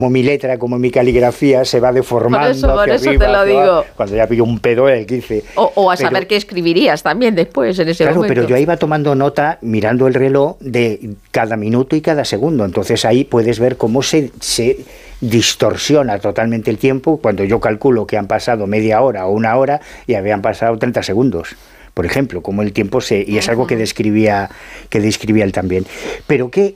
como mi letra, como mi caligrafía se va deformando por hacia eso arriba, te lo digo. Cuando ya pillo un pedo en el 15. O a saber qué escribirías también después en ese momento. Claro, pero yo iba tomando nota mirando el reloj de cada minuto y cada segundo. Entonces ahí puedes ver cómo se distorsiona totalmente el tiempo cuando yo calculo que han pasado media hora o una hora y habían pasado 30 segundos. Por ejemplo, como el tiempo y es algo que describía él también. Pero ¿qué